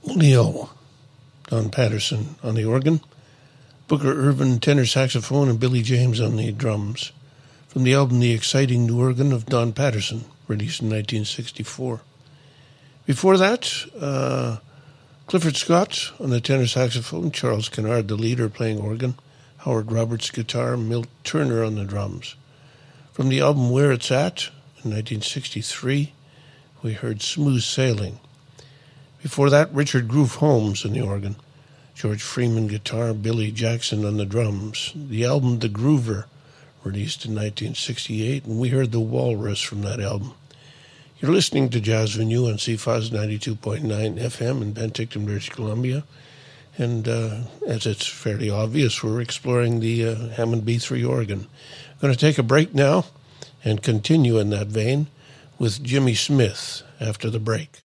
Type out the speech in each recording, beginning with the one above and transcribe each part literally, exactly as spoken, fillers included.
Leo, Don Patterson on the organ, Booker Irvin tenor saxophone, and Billy James on the drums, from the album The Exciting New Organ of Don Patterson, released in nineteen sixty-four. Before that, uh, Clifford Scott on the tenor saxophone, Charles Kennard, the leader, playing organ, Howard Roberts guitar, Milt Turner on the drums. From the album Where It's At, in nineteen sixty-three, we heard Smooth Sailing. Before that, Richard Groove Holmes on the organ, George Freeman guitar, Billy Jackson on the drums. The album The Groover, released in nineteen sixty-eight, and we heard The Walrus from that album. You're listening to Jazz Venue on C F A S ninety-two point nine F M in Penticton, British Columbia. And uh, as it's fairly obvious, we're exploring the uh, Hammond B three organ. I'm going to take a break now and continue in that vein with Jimmy Smith after the break.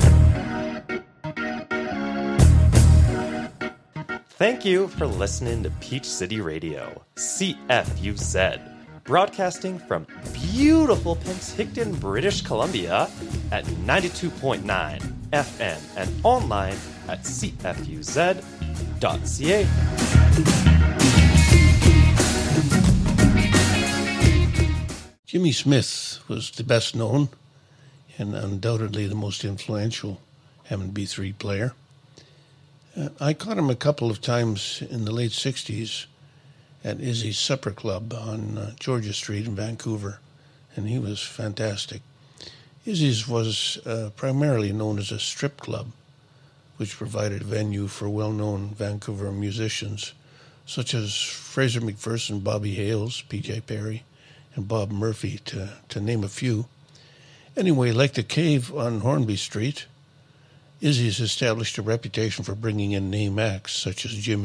Thank you for listening to Peach City Radio, C F U Z, broadcasting from beautiful Penticton, British Columbia at ninety-two point nine F M and online at c f u z dot c a. Jimmy Smith was the best known and undoubtedly the most influential Hammond B three player. Uh, I caught him a couple of times in the late sixties at Izzy's Supper Club on uh, Georgia Street in Vancouver, and he was fantastic. Izzy's was uh, primarily known as a strip club, which provided a venue for well-known Vancouver musicians, such as Fraser McPherson, Bobby Hales, P J Perry, and Bob Murphy, to, to name a few. Anyway, like the Cave on Hornby Street, Izzy's established a reputation for bringing in name acts such as Jimmy